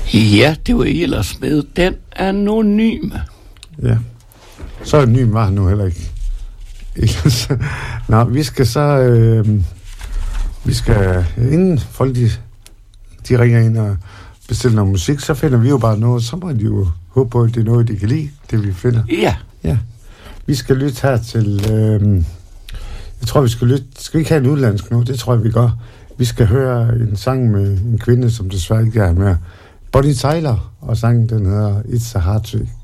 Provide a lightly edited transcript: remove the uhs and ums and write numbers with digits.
Ja, det var ellers med den anonyme. Ja, så anonym var han nu heller ikke. Nå, vi skal så... inden folk de ringer ind og bestiller noget musik, så finder vi jo bare noget, så må de jo håbe på, at det er noget, de kan lide, det vi finder. Ja. Vi skal lytte her til... jeg tror, vi skal lytte... Skal vi ikke have en udlandsk nu? Det tror jeg, vi gør. Vi skal høre en sang med en kvinde, som desværre ikke er med. Bonnie Tyler, og sangen den hedder It's a Heartbreak.